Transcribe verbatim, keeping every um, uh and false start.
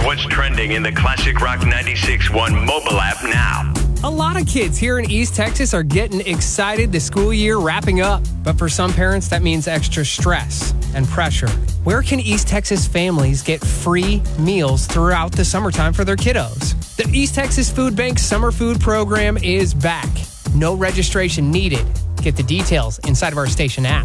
what's trending in the Classic Rock ninety-six point one mobile app now. A lot of kids here in East Texas are getting excited the school year wrapping up. But for some parents, that means extra stress and pressure. Where can East Texas families get free meals throughout the summertime for their kiddos? The East Texas Food Bank Summer Food Program is back. No registration needed. Get the details inside of our station app.